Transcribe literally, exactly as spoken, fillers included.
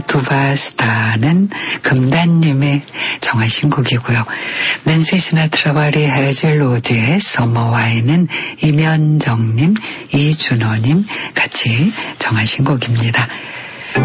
두바스타는 금단님의 정하신 곡이고요. 낸시 시나트라와 리 헤즐우드의 서머와이는 이면정님, 이준호님 같이 정하신 곡입니다.